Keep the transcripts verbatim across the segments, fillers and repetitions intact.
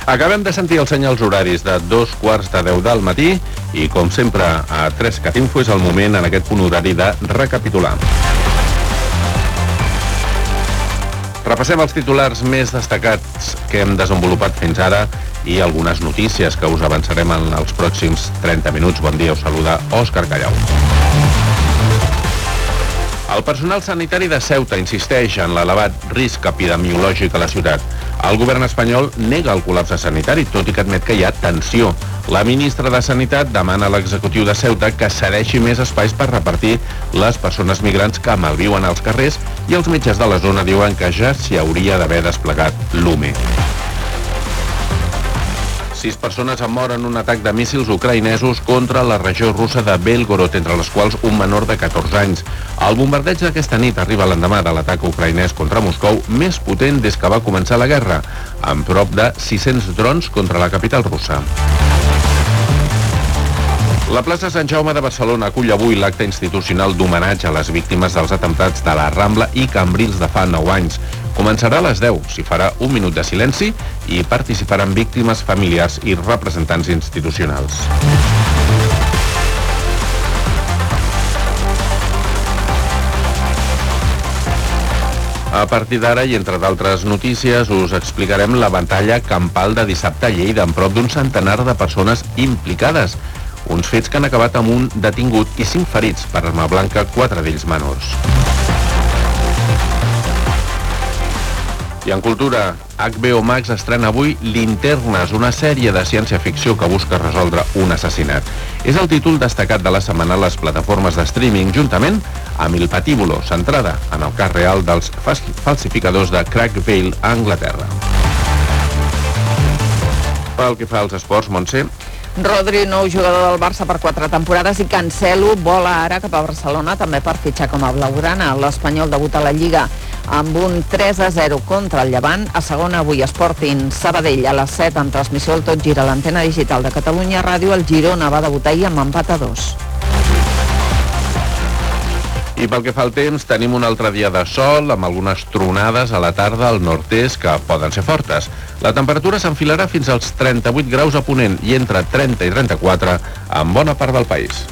Acabem de sentir els senyals horaris de dos quarts de deu del matí i, com sempre, a tres cat info és el moment en aquest punt horari de recapitular. Repassem els titulars més destacats que hem desenvolupat fins ara i algunes notícies que us avançarem en els pròxims trenta minuts. Bon dia, us saluda Òscar Callau. El personal sanitari de Ceuta insisteix en l'elevat risc epidemiològic a la ciutat. El govern espanyol nega el col·lapse sanitari, tot i que admet que hi ha tensió. La ministra de Sanitat demana a l'executiu de Ceuta que cedeixi més espais per repartir les persones migrants que malviuen als carrers i els metges de la zona diuen que ja s'hi hauria d'haver desplegat l'U M E. Sis persones han mort en un atac de míssils ucraïnesos contra la regió russa de Belgorod, entre les quals un menor de catorze anys. El bombardeig d'aquesta nit arriba l'endemà de l'atac ucraïnès contra Moscou més potent des que va començar la guerra, amb prop de sis-cents drons contra la capital russa. La plaça Sant Jaume de Barcelona acull avui l'acte institucional d'homenatge a les víctimes dels atemptats de la Rambla i Cambrils de fa nou anys. Començarà a les deu, s'hi farà un minut de silenci i participaran víctimes, familiars i representants institucionals. A partir d'ara i entre d'altres notícies us explicarem la batalla campal de dissabte a Lleida amb prop d'un centenar de persones implicades. Uns fets que han acabat amb un detingut i cinc ferits per arma blanca, quatre d'ells menors. I en cultura, H B O Max estrena avui Linternes, una sèrie de ciència-ficció que busca resoldre un assassinat. És el títol destacat de la setmana a les plataformes de streaming, juntament amb Il Patíbulo, centrada en el cas real dels falsificadors de Craig Vale a Anglaterra. Pel que fa als esports, Montse. Rodri, nou jugador del Barça per quatre temporades, i Cancelo vola ara cap a Barcelona també per fitxar com a blaugrana. L'Espanyol debuta a la Lliga amb un tres a zero contra el Llevant. A segona, avui Sporting Sabadell a les set en transmissió al Tot Gira, l'antena digital de Catalunya Ràdio. El Girona va debutar ahir amb empat a dos. I pel que fa al temps, tenim un altre dia de sol, amb algunes tronades a la tarda al nord-est que poden ser fortes. La temperatura s'enfilarà fins als trenta-vuit graus a Ponent i entre trenta i trenta-quatre en bona part del país.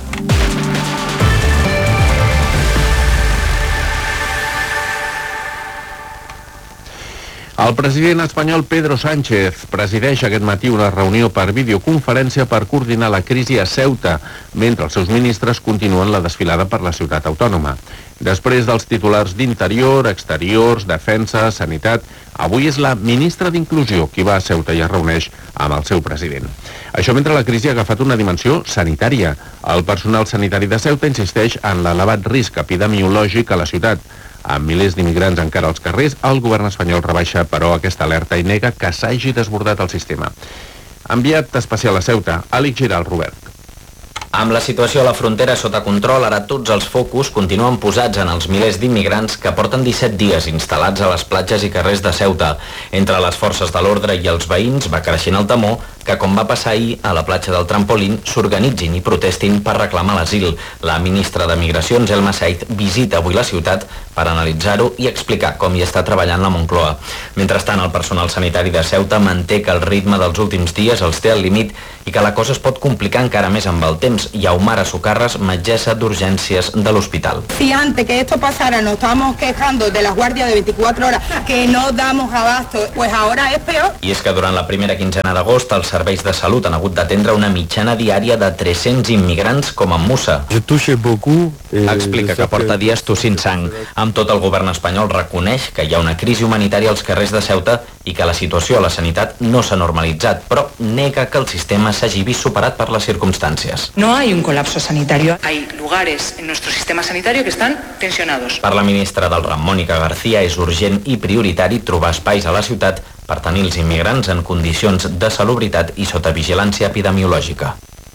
El president espanyol Pedro Sánchez presideix aquest matí una reunió per videoconferència per coordinar la crisi a Ceuta, mentre els seus ministres continuen la desfilada per la ciutat autònoma. Després dels titulars d'Interior, Exteriors, Defensa, Sanitat, avui és la ministra d'Inclusió qui va a Ceuta i es reuneix amb el seu president. Això mentre la crisi ha agafat una dimensió sanitària. El personal sanitari de Ceuta insisteix en l'elevat risc epidemiològic a la ciutat. Amb milers d'immigrants encara als carrers, el govern espanyol rebaixa, però, aquesta alerta i nega que s'hagi desbordat el sistema. Enviat especial a Ceuta, Àlex Giral, Robert. Amb la situació a la frontera sota control, ara tots els focus continuen posats en els milers d'immigrants que porten disset dies instal·lats a les platges i carrers de Ceuta. Entre les forces de l'ordre i els veïns va creixent el temor que, com va passar ahir a la platja del Trampolín, s'organitzin i protestin per reclamar l'asil. La ministra de Migracions, Elma Said, visita avui la ciutat per analitzar-ho i explicar com hi està treballant la Moncloa. Mentrestant, el personal sanitari de Ceuta manté que el ritme dels últims dies els té al límit i que la cosa es pot complicar encara més amb el temps. Yaumara Socarras, metgessa d'urgències de l'hospital. Si antes que esto pasara nos estábamos quejando de las guardias de veinticuatro horas que no damos abasto, pues ahora es peor. I és que durant la primera quinzena d'agost els serveis de salut han hagut d'atendre una mitjana diària de tres-cents immigrants com en Musa. Explica que porta dies tossint sang. Amb tot, el govern espanyol reconeix que hi ha una crisi humanitària als carrers de Ceuta i que la situació a la sanitat no s'ha normalitzat, però nega que el sistema s'hagi vist superat per les circumstàncies. No hay un colapso sanitario. Hay lugares en nuestro sistema sanitario que están tensionados. Per la ministra del Ram, Mònica García, és urgent i prioritari trobar espais a la ciutat per tenir els immigrants en condicions de salubritat i sota vigilància epidemiològica.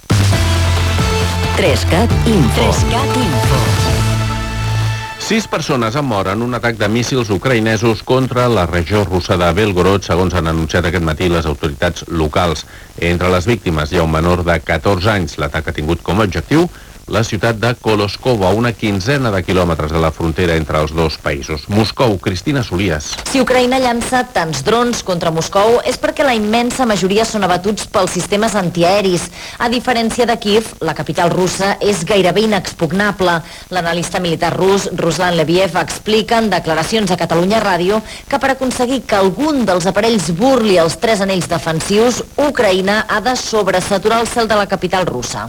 tres cat Info. Sis persones han mort en un atac de míssils ucraïnesos contra la regió russa de Belgorod, segons han anunciat aquest matí les autoritats locals. Entre les víctimes hi ha un menor de catorze anys. L'atac ha tingut com a objectiu la ciutat de Koloskovo, a una quinzena de quilòmetres de la frontera entre els dos països. Moscou, Cristina Solies. Si Ucraïna llança tants drons contra Moscou és perquè la immensa majoria són abatuts pels sistemes antiaeris. A diferència de Kiev, la capital russa és gairebé inexpugnable. L'analista militar rus, Ruslan Leviev, explica en declaracions a Catalunya Ràdio que per aconseguir que algun dels aparells burli els tres anells defensius, Ucraïna ha de sobresaturar el cel de la capital russa.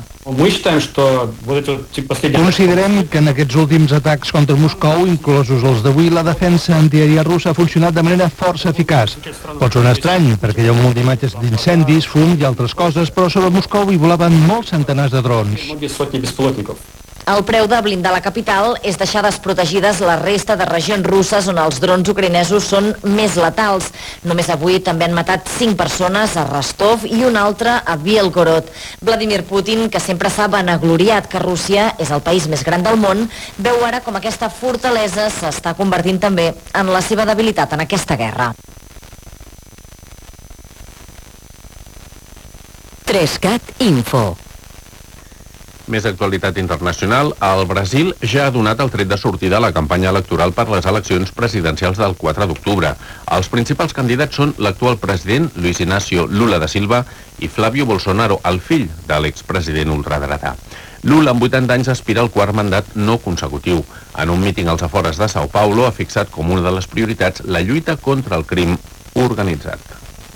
Considerem que en aquests últims atacs contra Moscou, inclosos els d'avui, la defensa antiaèria russa ha funcionat de manera força eficaç. Pot sonar estrany, perquè hi ha un munt d'imatges d'incendis, fum i altres coses, però sobre Moscou hi volaven molts centenars de drons. El preu de blindar la capital és deixar desprotegides la resta de regions russes on els drons ucraïnesos són més letals. Només avui també han matat cinc persones a Rostov i una altra a Bielgorod. Vladimir Putin, que sempre s'ha vanagloriat que Rússia és el país més gran del món, veu ara com aquesta fortalesa s'està convertint també en la seva debilitat en aquesta guerra. Trescat Info. Més actualitat internacional, el Brasil ja ha donat el tret de sortida a la campanya electoral per les eleccions presidencials del quatre d'octubre. Els principals candidats són l'actual president, Luis Inácio Lula da Silva, i Flávio Bolsonaro, el fill de l'expresident ultradretà. Lula, amb vuitanta anys, aspira al quart mandat no consecutiu. En un míting als afores de São Paulo ha fixat com una de les prioritats la lluita contra el crim organitzat.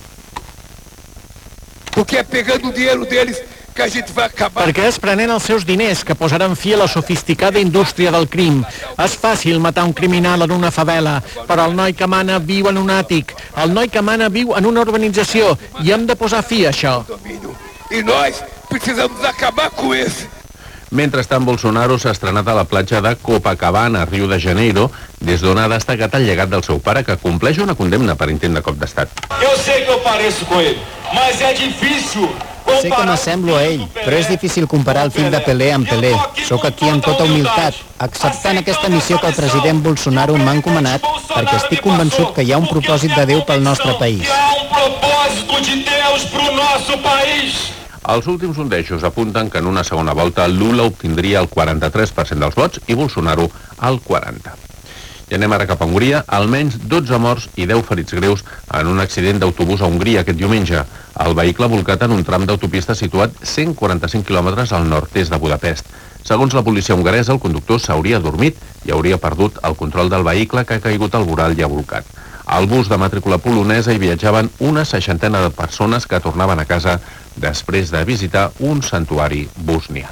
Porque é pegando o dinheiro deles que a gente vai acabar. Perquè és prenent els seus diners que posaran fi a la sofisticada indústria del crim. És fàcil matar un criminal en una favela, però el noi que mana viu en un àtic. El noi que mana viu en una urbanització i hem de posar fi a això. E nós precisamos acabar com isso. Mentrestant, Bolsonaro s'ha estrenat a la platja de Copacabana, Rio de Janeiro, des d'on ha destacat el llegat del seu pare, que compleix una condemna per intent de cop d'estat. Eu sei que eu pareço com ele, mas é difícil. Sé que m'assemblo a ell, però és difícil comparar el fill de Pelé amb Pelé. Soc aquí amb tota humilitat, acceptant aquesta missió que el president Bolsonaro m'ha encomanat, perquè estic convençut que hi ha un propòsit de Déu pel nostre país. Hi ha un propòsit de Deus pro nosso país. Els últims sondejos apunten que en una segona volta Lula obtindria el quaranta-tres per cent dels vots i Bolsonaro el quaranta per cent. I anem ara cap a Hongria. Almenys dotze morts i deu ferits greus en un accident d'autobús a Hongria aquest diumenge. El vehicle ha volcat en un tram d'autopista situat cent quaranta-cinc quilòmetres al nord-est de Budapest. Segons la policia hongaresa, el conductor s'hauria adormit i hauria perdut el control del vehicle, que ha caigut al vorall i ha volcat. Al bus de matrícula polonesa hi viatjaven una seixantena de persones que tornaven a casa després de visitar un santuari bosnià.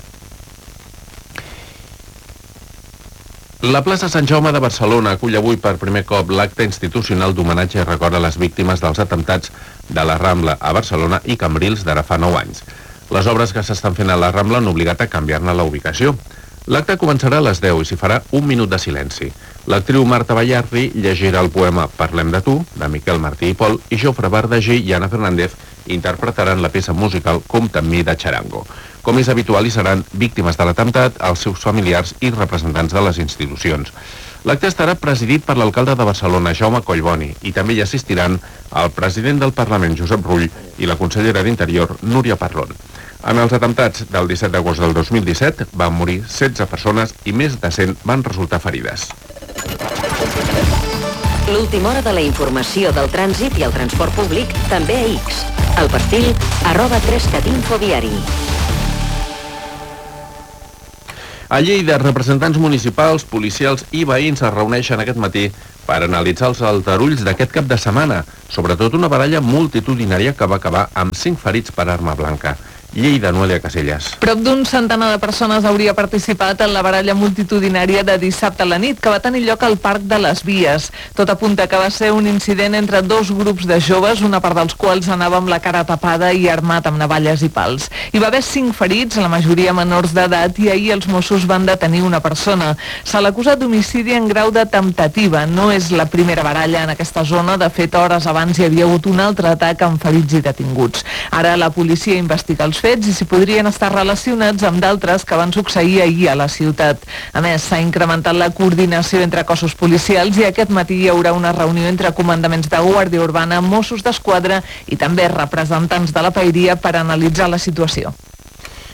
La plaça Sant Jaume de Barcelona acull avui per primer cop l'acte institucional d'homenatge i record a les víctimes dels atemptats de la Rambla a Barcelona i Cambrils d'ara fa nou anys. Les obres que s'estan fent a la Rambla han obligat a canviar-ne la ubicació. L'acte començarà a les deu i s'hi farà un minut de silenci. L'actriu Marta Ballardi llegirà el poema Parlem de tu, de Miquel Martí i Pol, i Jofre Verdaguer i Anna Fernández interpretaran la peça musical Compte amb mi de Charango. Com és habitual, hi seran víctimes de l'atemptat, els seus familiars i representants de les institucions. L'acte estarà presidit per l'alcalde de Barcelona, Jaume Collboni, i també hi assistiran el president del Parlament, Josep Rull, i la consellera d'Interior, Núria Parlon. En els atemptats del disset d'agost del dos mil disset van morir setze persones i més de cent van resultar ferides. L'última hora de la informació del trànsit i el transport públic també a X. El perfil arroba trescatinfo viari. A Lleida, representants municipals, policials i veïns es reuneixen aquest matí per analitzar els aldarulls d'aquest cap de setmana, sobretot una baralla multitudinària que va acabar amb cinc ferits per arma blanca. Lleida, Noelia Casellas. Prop d'un centenar de persones hauria participat en la baralla multitudinària de dissabte a la nit, que va tenir lloc al Parc de les Vies. Tot apunta que va ser un incident entre dos grups de joves, una part dels quals anava amb la cara tapada i armat amb navalles i pals. Hi va haver cinc ferits, la majoria menors d'edat, i ahir els Mossos van detenir una persona. Se l'acusa d'homicidi en grau de temptativa. No és la primera baralla en aquesta zona. De fet, hores abans hi havia hagut un altre atac amb ferits i detinguts. Ara la policia investiga els fets i si podrien estar relacionats amb d'altres que van succeir ahir a la ciutat. A més, s'ha incrementat la coordinació entre cossos policials i aquest matí hi haurà una reunió entre comandaments de Guàrdia Urbana, Mossos d'Esquadra i també representants de la Paeria per analitzar la situació.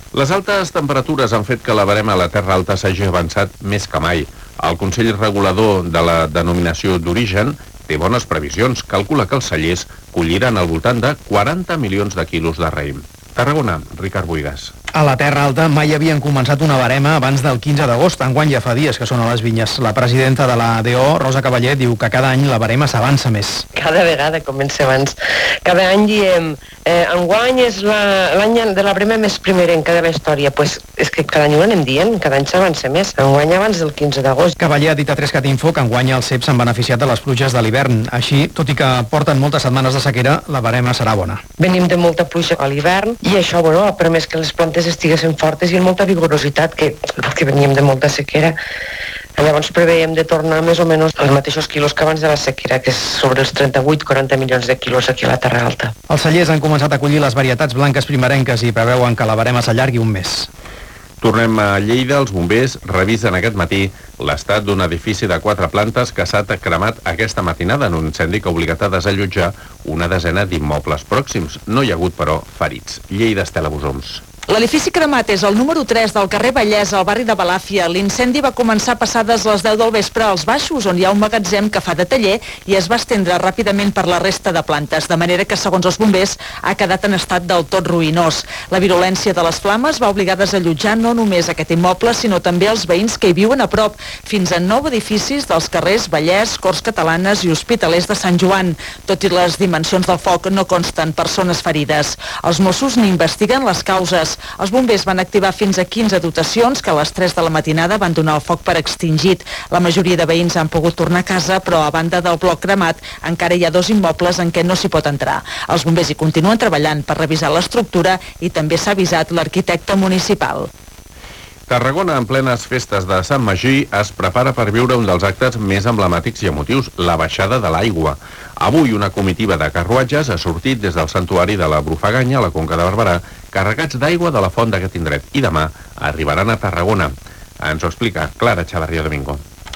Les altes temperatures han fet que la barema a la Terra Alta s'hagi avançat més que mai. El Consell Regulador de la denominació d'origen té bones previsions. Calcula que els cellers colliran al voltant de quaranta milions de quilos de raïm. Tarragona, Ricard Buigas. A la Terra Alta mai havien començat una barema abans del quinze d'agost. Enguany ja fa dies que són a les vinyes. La presidenta de la D O, Rosa Cavaller, diu que cada any la barema s'avança més. Cada vegada comença abans. Cada any diem, eh, enguany és l'any de la barema més primerenca de la història. Pues és que cada any ho anem dient, cada any s'avança més. Enguany abans del quinze d'agost. Cavaller ha dit a tres cat info que enguany els ceps s'han beneficiat de les pluges de l'hivern. Així, tot i que porten moltes setmanes de sequera, la barema serà bona. Venim de molta pluja a l'hivern i això, bueno, ha permès que les plantes estiguessin fortes i amb molta vigorositat, que, que veníem de molta sequera. Llavors preveiem de tornar més o menys als mateixos quilos que abans de la sequera, que és sobre els trenta-vuit a quaranta milions de quilos aquí a la Terra Alta. Els cellers han començat a collir les varietats blanques primerenques i preveuen que la barema s'allargui un mes. Tornem a Lleida. Els bombers revisen aquest matí l'estat d'un edifici de quatre plantes que s'ha cremat aquesta matinada en un incendi que ha obligat a desallotjar una desena d'immobles pròxims. No hi ha hagut, però, ferits. Lleida, Estela Bosoms. L'edifici cremat és el número tres del carrer Bellesa, al barri de Balàfia. L'incendi va començar passades les deu del vespre als baixos, on hi ha un magatzem que fa de taller i es va estendre ràpidament per la resta de plantes, de manera que, segons els bombers, ha quedat en estat del tot ruïnós. La virulència de les flames va obligar a desallotjar no només aquest immoble, sinó també els veïns que hi viuen a prop, fins a nou edificis dels carrers Vallès, Corts Catalanes i Hospitalers de Sant Joan. Tot i les dimensions del foc, no consten persones ferides. Els Mossos n'investiguen les causes. Els bombers van activar fins a quinze dotacions que a les tres de la matinada van donar el foc per extingit. La majoria de veïns han pogut tornar a casa, però a banda del bloc cremat encara hi ha dos immobles en què no s'hi pot entrar. Els bombers hi continuen treballant per revisar l'estructura i també s'ha avisat l'arquitecte municipal. Tarragona, en plenes festes de Sant Magí, es prepara per viure un dels actes més emblemàtics i emotius, la baixada de l'aigua. Avui una comitiva de carruatges ha sortit des del santuari de la Brufaganya, a la Conca de Barberà, carregats d'aigua de la font d'aquest indret, i demà arribaran a Tarragona. Ens ho explica Clara Chavarría Domingo.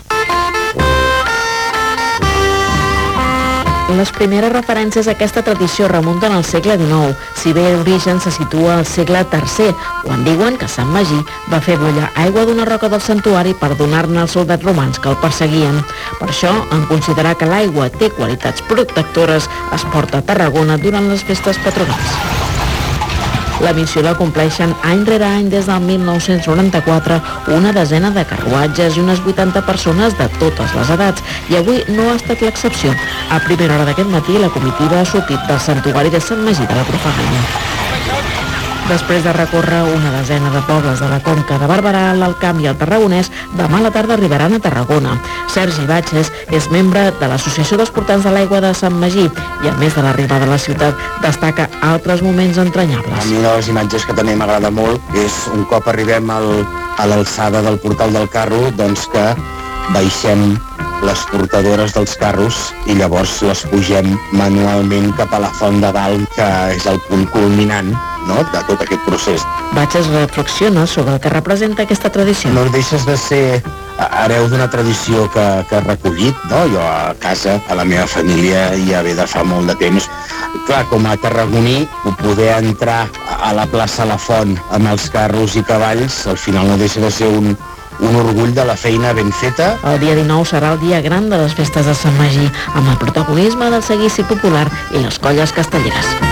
Les primeres referències a aquesta tradició remunten al segle dinou, si bé l'origen se situa al segle tercer, quan diuen que Sant Magí va fer bullir aigua d'una roca del santuari per donar-ne als soldats romans que el perseguien. Per això, en considerar que l'aigua té qualitats protectores, es porta a Tarragona durant les festes patronals. La missió la compleixen any rere any des del mil nou-cents noranta-quatre una desena de carruatges i unes vuitanta persones de totes les edats, i avui no ha estat l'excepció. A primera hora d'aquest matí la comitiva ha sortit del santuari de Sant Magí de la Brufaganya. Després de recórrer una desena de pobles de la Conca de Barberà, l'Alt Camp i el Tarragonès, demà a la tarda arribaran a Tarragona. Sergi Batges és membre de l'Associació dels Portants de l'Aigua de Sant Magí i, a més de l'arribada a la ciutat, destaca altres moments entranyables. A mi una de les imatges que també m'agrada molt és un cop arribem al, a l'alçada del portal del carro, doncs que baixem les portadores dels carros i llavors les pugem manualment cap a la font de dalt, que és el punt culminant, no?, de tot aquest procés. Batges reflexiona sobre el que representa aquesta tradició. No deixes de ser hereu d'una tradició que, que he recollit, no? Jo a casa, a la meva família, ja ve de fa molt de temps. Clar, com a tarragoní, poder entrar a la plaça La Font amb els carros i cavalls, al final no deixa de ser un un orgull de la feina ben feta. El dia dinou serà el dia gran de les festes de Sant Magí, amb el protagonisme del seguici popular i les colles castelleres.